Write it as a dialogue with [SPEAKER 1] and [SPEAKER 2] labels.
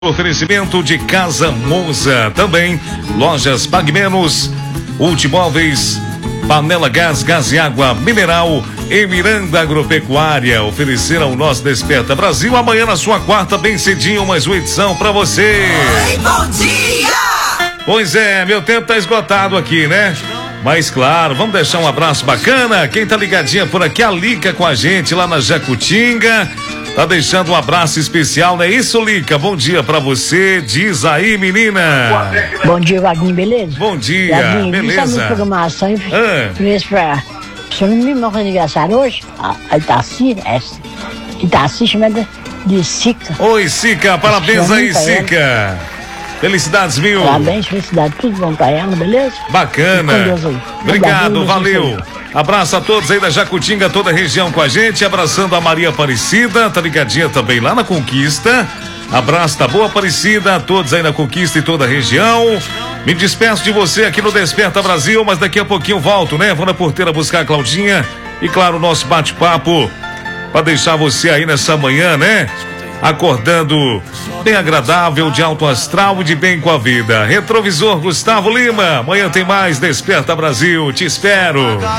[SPEAKER 1] Oferecimento de Casa Monza, também Lojas Pague Menos, Multimóveis, Panela Gás, Gás e Água Mineral e Miranda Agropecuária. Ofereceram o nosso Desperta Brasil. Amanhã na sua quarta, bem cedinho, mais uma edição pra você.
[SPEAKER 2] Oi, bom dia!
[SPEAKER 1] Pois é, meu tempo tá esgotado aqui, né? Mas claro, vamos deixar um abraço bacana. Quem tá ligadinha por aqui, a Lica com a gente lá na Jacutinga. Tá deixando um abraço especial, não é isso, Lica? Bom dia pra você, diz aí, menina.
[SPEAKER 3] Bom dia, Vaguinho, beleza?
[SPEAKER 1] Bom dia,
[SPEAKER 3] Vaguinho,
[SPEAKER 1] beleza.
[SPEAKER 3] Sabe a programação e fez pra... O senhor não me marcou aniversário hoje? A Itaci chamada de Sica.
[SPEAKER 1] Oi, Sica, parabéns aí, Sica. Felicidades mil.
[SPEAKER 3] Parabéns, felicidade, tudo bom pra ela, beleza?
[SPEAKER 1] Bacana.
[SPEAKER 3] Com Deus aí.
[SPEAKER 1] Obrigado, valeu. Abraço a todos aí da Jacutinga, toda a região com a gente, abraçando a Maria Aparecida, tá ligadinha também lá na Conquista. Abraço da Boa Aparecida, a todos aí na Conquista e toda a região. Me despeço de você aqui no Desperta Brasil, mas daqui a pouquinho volto, né? Vou na porteira buscar a Claudinha e claro, o nosso bate-papo pra deixar você aí nessa manhã, né? Acordando bem agradável, de alto astral e de bem com a vida. Retrovisor Gustavo Lima, amanhã tem mais Desperta Brasil, te espero.